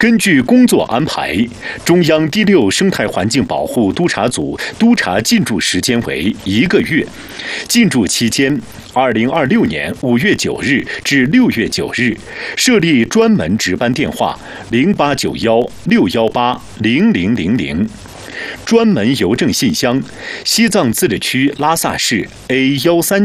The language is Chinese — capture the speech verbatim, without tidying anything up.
根据工作安排，中央第六生态环境保护督察组督查进驻时间为一个月，进驻期间，二零二六年五月九日至六月九日，设立专门值班电话零八九幺六幺八零零零零。专门邮政信箱：西藏自治区拉萨市 A 幺三